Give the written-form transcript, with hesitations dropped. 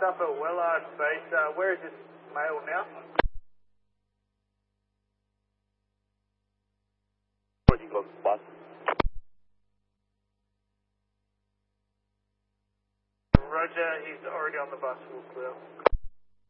parked up at Wellard Base. Where is this male now? You got the bus. Roger, he's already on the bus. We'll clear.